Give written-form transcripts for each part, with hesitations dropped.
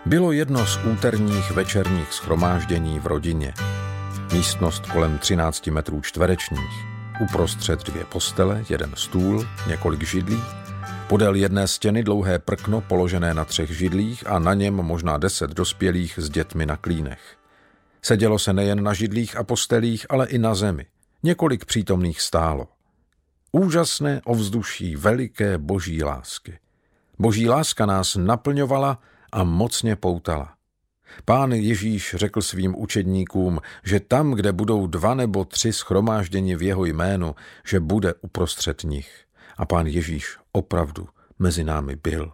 Bylo jedno z úterních večerních shromáždění v rodině. Místnost kolem 13 metrů čtverečních. Uprostřed 2 postele, 1 stůl, několik židlí. Podél jedné stěny dlouhé prkno položené na 3 židlích a na něm možná 10 dospělých s dětmi na klínech. Sedělo se nejen na židlích a postelích, ale i na zemi. Několik přítomných stálo. Úžasné ovzduší veliké boží lásky. Boží láska nás naplňovala a mocně poutala. Pán Ježíš řekl svým učedníkům, že tam, kde budou 2 nebo 3 shromážděni v jeho jménu, že bude uprostřed nich. A pán Ježíš opravdu mezi námi byl.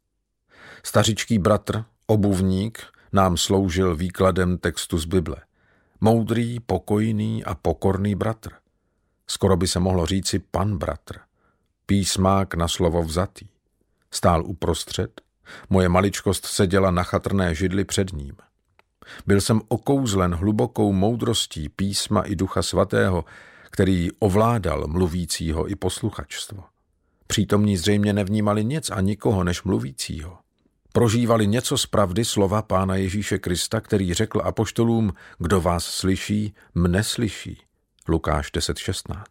Stařičký bratr, obuvník, nám sloužil výkladem textu z Bible. Moudrý, pokojný a pokorný bratr. Skoro by se mohlo říci pan bratr. Písmák na slovo vzatý. Stál uprostřed, moje maličkost seděla na chatrné židli před ním. Byl jsem okouzlen hlubokou moudrostí písma i Ducha Svatého, který ovládal mluvícího i posluchačstvo. Přítomní zřejmě nevnímali nic a nikoho než mluvícího. Prožívali něco z pravdy slova Pána Ježíše Krista, který řekl apoštolům, kdo vás slyší, mne slyší. Lukáš 10:16.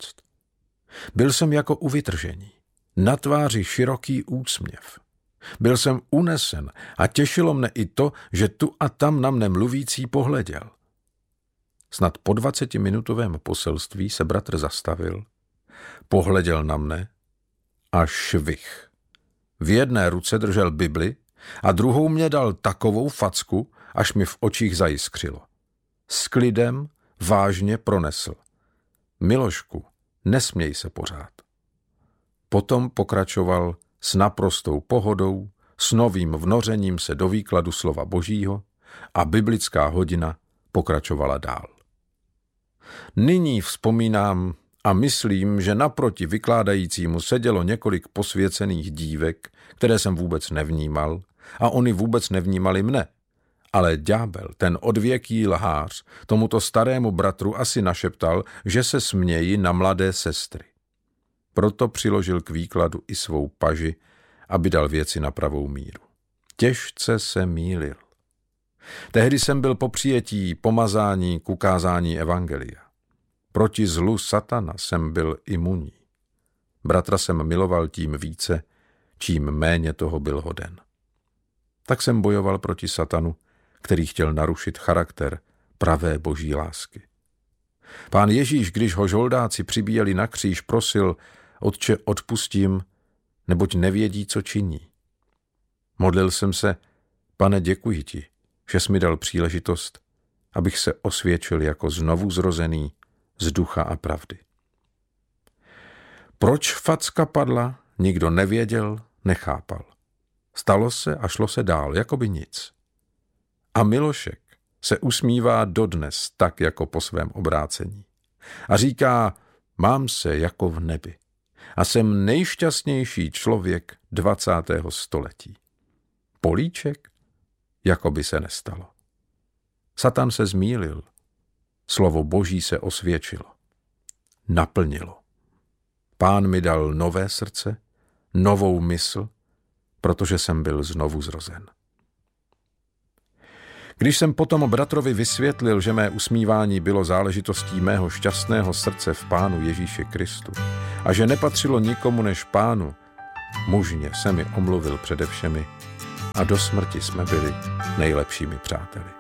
Byl jsem jako u vytržení. Na tváři široký úsměv. Byl jsem unesen a těšilo mne i to, že tu a tam na mne mluvící pohleděl. Snad po 20minutovém poselství se bratr zastavil, pohleděl na mne a švih. V jedné ruce držel Bibli a druhou mě dal takovou facku, až mi v očích zajiskřilo. S klidem vážně pronesl. Milošku, nesměj se pořád. Potom pokračoval s naprostou pohodou, s novým vnořením se do výkladu slova Božího a biblická hodina pokračovala dál. Nyní vzpomínám a myslím, že naproti vykládajícímu sedělo několik posvěcených dívek, které jsem vůbec nevnímal a oni vůbec nevnímali mne. Ale ďábel, ten odvěký lhář, tomuto starému bratru asi našeptal, že se smějí na mladé sestry. Proto přiložil k výkladu i svou paži, aby dal věci na pravou míru. Těžce se mýlil. Tehdy jsem byl po přijetí pomazání k ukázání evangelia. Proti zlu satana jsem byl imunní. Bratra jsem miloval tím více, čím méně toho byl hoden. Tak jsem bojoval proti satanu, který chtěl narušit charakter pravé boží lásky. Pán Ježíš, když ho žoldáci přibíjeli na kříž, prosil, Otče, odpustím, neboť nevědí, co činí. Modlil jsem se, Pane, děkuji ti, že jsi mi dal příležitost, abych se osvědčil jako znovu zrozený z ducha a pravdy. Proč facka padla, nikdo nevěděl, nechápal. Stalo se a šlo se dál, jako by nic. A Milošek se usmívá dodnes tak, jako po svém obrácení. A říká, mám se jako v nebi. A jsem nejšťastnější člověk 20. století. Políček? Jako by se nestalo. Satan se zmýlil. Slovo Boží se osvědčilo. Naplnilo. Pán mi dal nové srdce, novou mysl, protože jsem byl znovu zrozen. Když jsem potom bratrovi vysvětlil, že mé usmívání bylo záležitostí mého šťastného srdce v Pánu Ježíši Kristu a že nepatřilo nikomu než Pánu, mužně se mi omluvil přede všemi a do smrti jsme byli nejlepšími přáteli.